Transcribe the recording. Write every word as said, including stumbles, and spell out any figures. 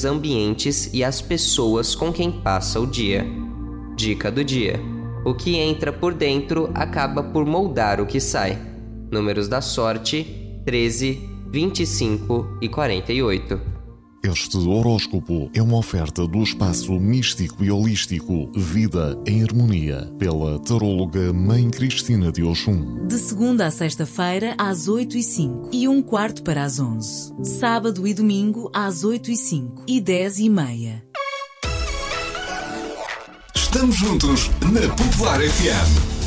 os ambientes e as pessoas com quem passa o dia. Dica do dia: o que entra por dentro acaba por moldar o que sai. Números da sorte: treze, vinte e cinco e quarenta e oito. Este horóscopo é uma oferta do espaço místico e holístico Vida em Harmonia, pela taróloga Mãe Cristina de Oxum. De segunda a sexta-feira, às oito e cinco e um quarto para as onze. Sábado e domingo, às oito e cinco e dez e meia. Estamos juntos na Popular F M.